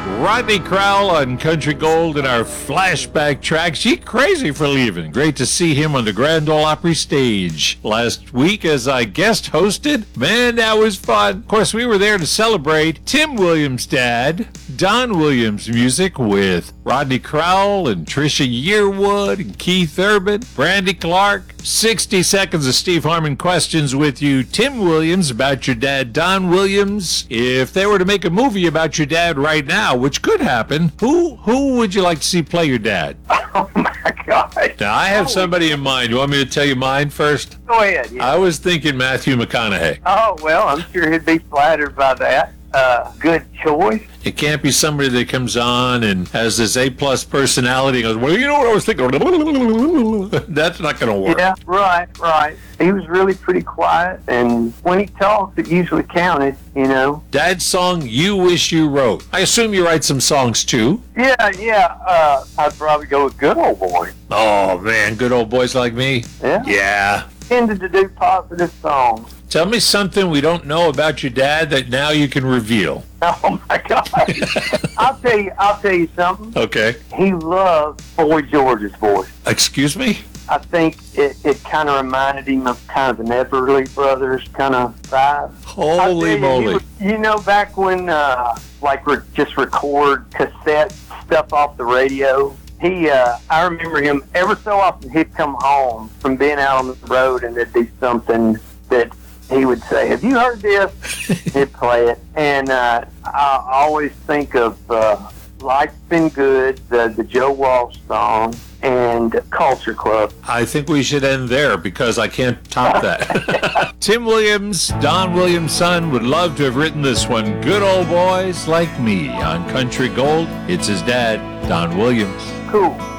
Rodney Crowell on Country Gold in our flashback track. She crazy for leaving. Great to see him on the Grand Ole Opry stage last week as I guest hosted. Man, that was fun. Of course, we were there to celebrate Tim Williams' dad, Don Williams' music with Rodney Crowell and Trisha Yearwood and Keith Urban, Brandy Clark. 60 seconds of Steve Harmon questions with you. Tim Williams about your dad, Don Williams. If they were to make a movie about your dad right now, which could happen, who would you like to see play your dad? Oh my God. Now, I have somebody in mind. You want me to tell you mine first? Go ahead. Yeah. I was thinking Matthew McConaughey. Oh, well, I'm sure he'd be flattered by that. Good choice. It can't be somebody that comes on and has this A-plus personality and goes, well, you know what I was thinking? That's not going to work. Yeah, right. He was really pretty quiet, and when he talked, it usually counted, you know. Dad's song, You Wish You Wrote. I assume you write some songs, too? Yeah. I'd probably go with Good Old Boy. Oh, man, good old boys like me? Yeah. Yeah. Tended to do positive songs. Tell me something we don't know about your dad that now you can reveal. Oh my God! I'll tell you something. Okay. He loved Boy George's voice. Excuse me? I think it kind of reminded him of kind of an Everly Brothers kind of vibe. Holy moly! You know, back when just record cassette stuff off the radio. I remember him every so often. He'd come home from being out on the road, and there'd be something that he would say, "Have you heard this?" He'd play it, and I always think of "Life's Been Good," the Joe Walsh song, and Culture Club. I think we should end there because I can't top that. Tim Williams, Don Williams' son, would love to have written this one. Good Old Boys Like Me on Country Gold. It's his dad, Don Williams. Cool.